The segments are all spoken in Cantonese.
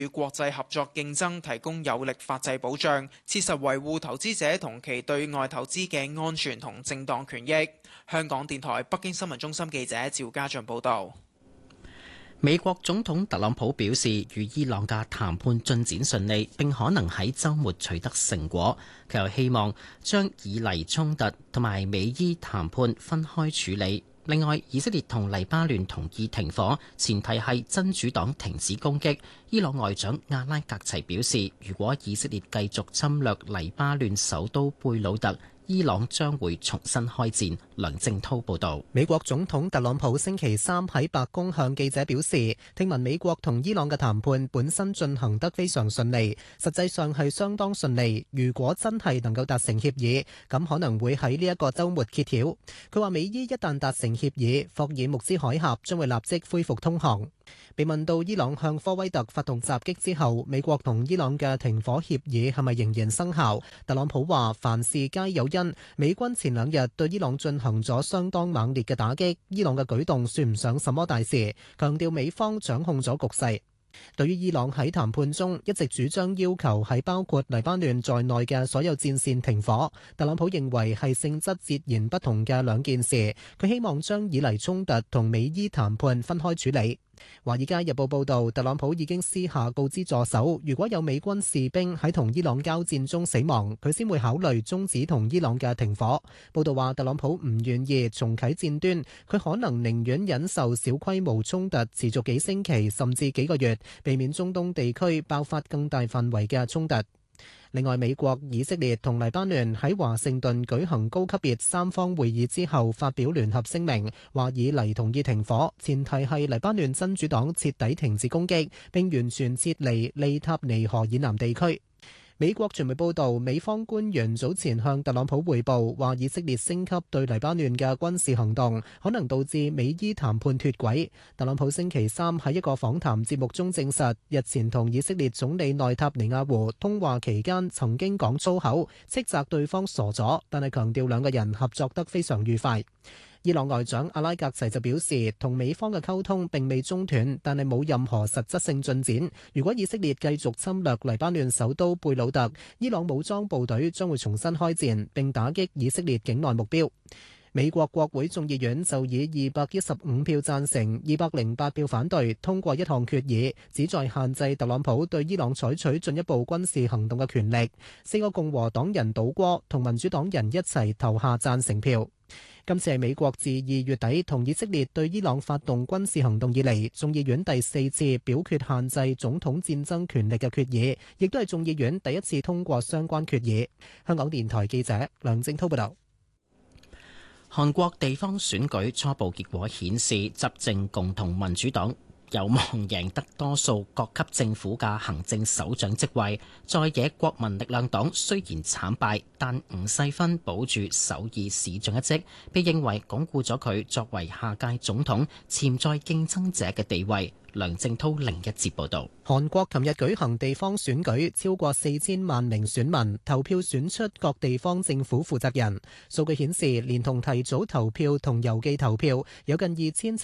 與國際合作競爭提供有力法制保障，切實維護投資者同其對外投資嘅安全同正當權益。香港電台北京新聞中心記者趙家俊報道。 美國總統特朗普表示，與伊朗嘅談判進展順利，並可能喺週末取得成果。佢又希望將以黎衝突同埋美伊談判分開處理。另外，以色列同黎巴嫩同意停火，前提係真主黨停止攻擊。伊朗外長阿拉格齊表示，如果以色列繼續侵略黎巴嫩首都貝魯特，伊朗將會重新開戰。梁正濤報道。 美國總統特朗普星期三喺白宮向記者表示，聽聞美國同伊朗嘅談判本身進行得非常順利，實際上係相當順利。如果真係能夠達成協議，咁可能會喺呢一個週末揭曉。佢話美伊一旦達成協議，霍爾木茲海峽將會立即恢復通航。被問到伊朗向科威特發動襲擊之後，美國同伊朗嘅停火協議係咪仍然生效？特朗普話凡事皆有因，美軍前兩日對伊朗進行咗相當猛烈嘅打擊，伊朗嘅舉動算唔上什麼大事，強調美方掌控咗局勢。對於伊朗喺談判中一直主張要求喺包括黎巴嫩在內嘅所有戰線停火，特朗普認為係性質截然不同嘅兩件事。佢希望將以黎衝突同美伊談判分開處理。華爾街日報報導，特朗普已經私下告知助手，如果有美軍士兵喺同伊朗交戰中死亡，佢先會考慮終止同伊朗嘅停火。報導話，特朗普唔願意重啟戰端，佢可能寧願忍受小規模衝突持續幾星期甚至幾個月，避免中東地區爆發更大範圍嘅衝突。另外，美國、以色列同黎巴嫩喺華盛頓舉行高級別三方會議之後，發表聯合聲明，話以黎同意停火，前提係黎巴嫩真主黨徹底停止攻擊，並完全撤離利塔尼河以南地區。美國傳媒報道，美方官員早前向特朗普匯報，話以色列升級對黎巴嫩嘅軍事行動，可能導致美伊談判脫軌。特朗普星期三喺一個訪談節目中證實，日前同以色列總理內塔尼亞胡通話期間曾經講粗口，斥責對方傻咗，但係強調兩個人合作得非常愉快。伊朗外長阿拉格齊就表示，同美方嘅溝通並未中斷，但係冇任何實質性進展。如果以色列繼續侵略黎巴嫩首都貝魯特，伊朗武裝部隊將會重新開戰，並打擊以色列境內目標。美國國會眾議院就以215票贊成、208票反對通過一項決議，旨在限制特朗普對伊朗採取進一步軍事行動嘅權力。4個共和黨人倒戈，同民主黨人一齊投下贊成票。今次係美國自2月底同以色列對伊朗發動軍事行動以嚟，眾議院第4次表決限制總統戰爭權力嘅決議，亦都係眾議院第一次通過相關決議。香港電台記者梁正滔報導。 韓國地方選舉初步結果顯示，執政共同民主黨有望贏得多數各級政府嘅行政首長職位。在野國民力量黨雖然慘敗，但吳世勳保住首爾市長一職，被認為鞏固咗佢作為下屆總統潛在競爭者嘅地位。梁正濤另一節報道。 韓國琴日舉行地方選舉，超過4000萬名選民投票選出各地方政府負責人。數據顯示，連同提早投票同郵寄投票，有近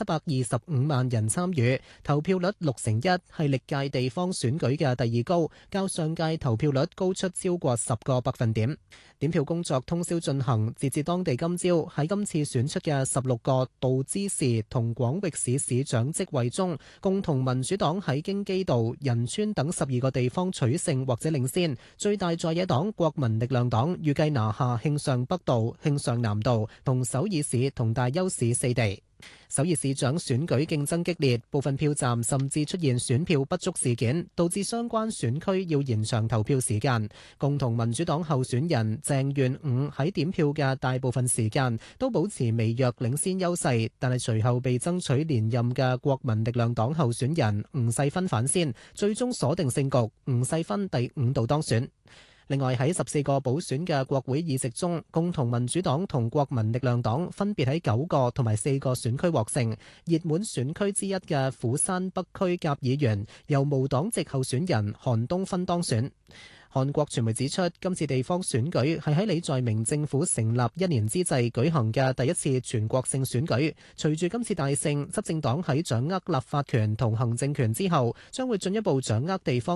2725萬人參與，投票率61%，係歷屆地方選舉嘅第二高，較上屆投票率高出超過10個百分點。點票工作通宵進行，截至當地今朝，喺今次選出嘅16個道知事同廣域市市長職位中，共同民主黨喺京畿道、仁川等12個地方取勝或者領先。最大在野黨國民力量黨預計拿下慶尚北道、慶尚南道同首爾市同大邱市4地。首爾市長選舉競爭激烈，部分票站甚至出現選票不足事件，導致相關選區要延長投票時間。共同民主黨候選人鄭元午喺點票嘅大部分時間都保持微弱領先優勢，但係隨後被爭取連任嘅國民力量黨候選人吳世勳反先，最終鎖定勝局，吳世勳第5度當選。 另外喺14個補選嘅國會議席中，共同民主黨同國民力量黨分別喺9個同埋4個選區獲勝。熱門選區之一嘅釜山北區甲議員由無黨籍候選人韓東勳當選。韓國傳媒指出，今次地方選舉係喺李在明政府成立1年之際舉行嘅第一次全國性選舉。隨住今次大勝，執政黨喺掌握立法權同行政權之後，將會進一步掌握地方